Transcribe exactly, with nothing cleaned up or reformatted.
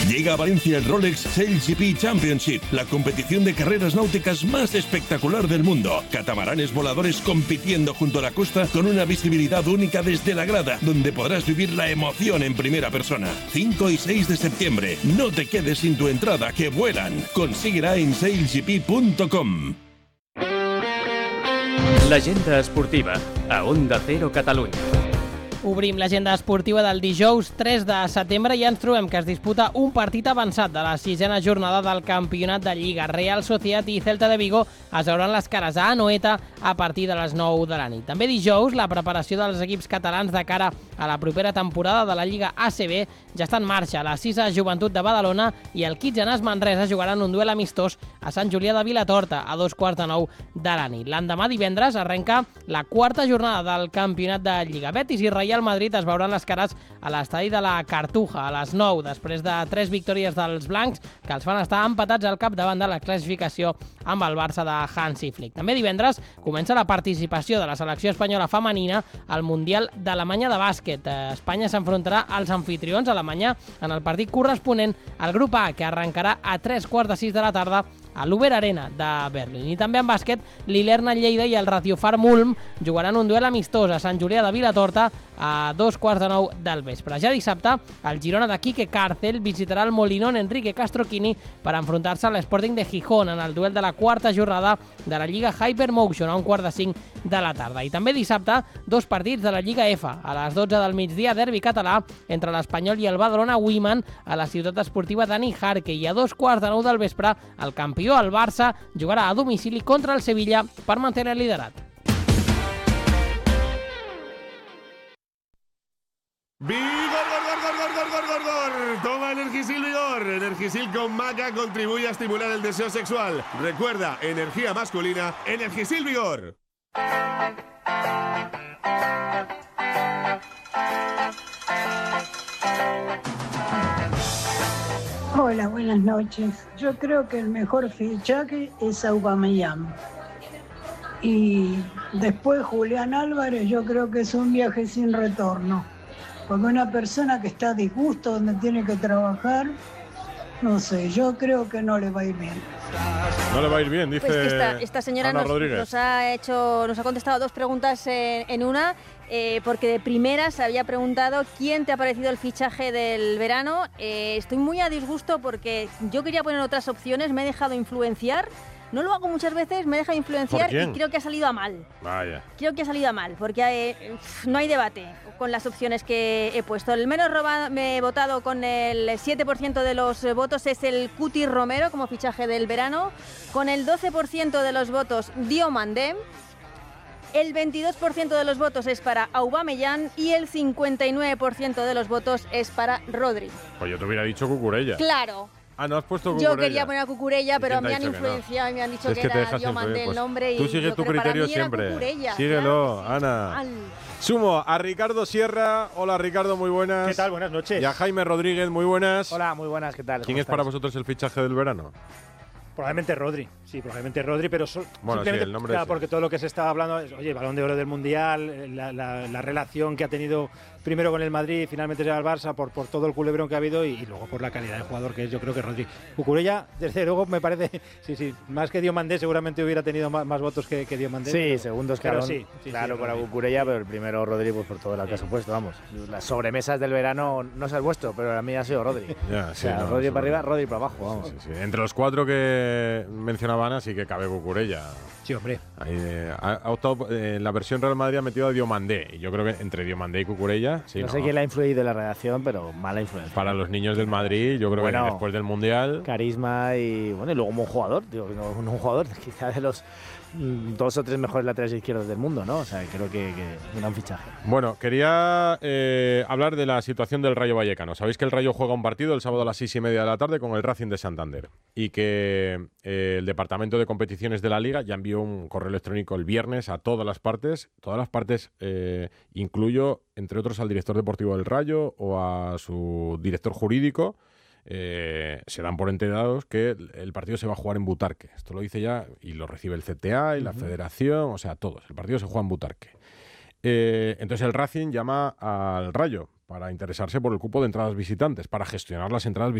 Llega a Valencia el Rolex Sail G P Championship, la competición de carreras náuticas más espectacular del mundo. Catamaranes voladores compitiendo junto a la costa con una visibilidad única desde la grada, donde podrás vivir la emoción en primera persona. cinco y seis de septiembre. No te quedes sin tu entrada, que vuelan. Consíguela en sail g p punto com. L'agenda esportiva a Onda Cero Catalunya. Obrim l'agenda esportiva del dijous tres de setembre i ens trobem que es disputa un partit avançat de la sisena jornada del campionat de Lliga. Real Sociedad i Celta de Vigo es veuran les cares a Anoeta a partir de les nou de la nit. També dijous, la preparació dels equips catalans de cara a la propera temporada de la Lliga A C B ja està en marxa. La Sisa Joventut de Badalona i el Kitzenàs Manresa jugaran un duel amistós a Sant Julià de Vilatorta a dos quarts de nou de la nit. L'endemà divendres arrenca la quarta jornada del campionat de Lliga. Betis i Real Madrid es veuran les cares a l'estadi de la Cartuja a les nou, després de tres victòries dels blancs que els fan estar empatats al capdavant de la classificació amb el Barça de Hansi Flick. També divendres comença la participació de la selecció espanyola femenina al Mundial d'Alemanya de bàsquet. Espanya s'enfrontarà als anfitrions Alemanya en el partit corresponent al grup A, que arrencarà a tres quarts de sis de la tarda a l'Uber Arena de Berlín. I també en bàsquet, l'Ilerna Lleida i el Ratiofar Ulm jugaran un duel amistós a Sant Julià de Vilatorta a dos quarts de nou del vespre. Ja dissabte, el Girona de Quique Cárcel visitarà el Molinón Enrique Castroquini per enfrontar-se a l'Sporting de Gijón en el duel de la quarta jornada de la Lliga Hypermotion a un quart de cinc de la tarda. I també dissabte, dos partits de la Lliga F. A les dotze del migdia, derbi català entre l'Espanyol i el Badalona Women a la ciutat esportiva Dani Jarque, i a dos quarts de nou del vespre, el campió, el Barça, jugarà a domicili contra el Sevilla per mantenir el liderat. ¡Vigor, gor, gor, gor, gor, gor, gor, gor! Toma Energisil Vigor. Energisil con maca contribuye a estimular el deseo sexual. Recuerda, energía masculina, Energisil Vigor. Hola, buenas noches. Yo creo que el mejor fichaje es Aubameyang. Y después Julián Álvarez, yo creo que es un viaje sin retorno. Porque una persona que está a disgusto donde tiene que trabajar, no sé, yo creo que no le va a ir bien. No le va a ir bien, dice pues esta, esta señora Ana nos, Rodríguez. nos ha hecho, nos ha contestado dos preguntas en, en una, eh, porque de primera se había preguntado quién te ha parecido el fichaje del verano. Eh, estoy muy a disgusto porque yo quería poner otras opciones, me he dejado influenciar. No lo hago muchas veces, me he dejado influenciar y creo que ha salido a mal. Vaya. Creo que ha salido a mal, porque eh, no hay debate con las opciones que he puesto. El menos robado, me he votado con el siete por ciento de los votos es el Cuti Romero como fichaje del verano. Con el doce por ciento de los votos, Diomandé. El veintidós por ciento de los votos es para Aubameyang y el cincuenta y nueve por ciento de los votos es para Rodri. Pues yo te hubiera dicho Cucurella. Claro. Ah, no has puesto Cucurella. Yo quería poner a Cucurella, pero me han influenciado no? y me han dicho es que, que era Diomandé el nombre. Tú sigues tu criterio siempre. Síguelo, claro, Ana. Al... Sumo a Ricardo Sierra. Hola, Ricardo, muy buenas. ¿Qué tal? Buenas noches. Y a Jaime Rodríguez, muy buenas. Hola, muy buenas, ¿qué tal? ¿Quién es estás? para vosotros el fichaje del verano? Probablemente Rodri, sí, probablemente Rodri, pero so, bueno, simplemente sí, el nombre claro, sí. porque todo lo que se estaba hablando es, oye, Balón de Oro del Mundial, la, la, la relación que ha tenido primero con el Madrid y finalmente llega al Barça por, por todo el culebrón que ha habido y, y luego por la calidad de jugador que es, yo creo que Rodri. Cucurella, desde luego, me parece, sí, sí, más que Diomandé seguramente hubiera tenido más, más votos que, que Diomandé. Sí, pero, segundo escalón, sí, sí, claro, sí, para Cucurella, pero el primero Rodri, pues por todo lo que ha supuesto, vamos. Las sobremesas del verano, no sé el vuestro, pero a mí ha sido Rodri. Ya, o sí, sea, no, Rodri no, para no. arriba, Rodri para abajo, vamos. Sí, sí. Entre los cuatro que mencionaba Ana, sí que cabe Cucurella. Sí, hombre. Ahí, eh, ha, ha optado, eh, en la versión Real Madrid ha metido a Diomandé. Y yo creo que entre Diomandé y Cucurella, sí, no, no sé quién le ha influido en la redacción, pero mala influencia. Para los niños del Madrid, yo creo bueno, que después del Mundial. Carisma y bueno, y luego como un jugador, digo, no, un jugador quizá de los mm, dos o tres mejores laterales izquierdos del mundo, ¿no? O sea, creo que, que un gran fichaje. Bueno, quería eh, hablar de la situación del Rayo Vallecano. Sabéis que el Rayo juega un partido el sábado a las seis y media de la tarde con el Racing de Santander y que eh, el Departamento de Competiciones de la Liga ya envió un correo electrónico el viernes a todas las partes, todas las partes, eh, incluyo entre otros al director deportivo del Rayo o a su director jurídico. Eh, se dan por enterados que el partido se va a jugar en Butarque. Esto lo dice ya y lo recibe el C T A y la uh-huh. Federación, o sea, todos. El partido se juega en Butarque. Eh, entonces el Racing llama al Rayo para interesarse por el cupo de entradas visitantes, para gestionar las entradas visitantes.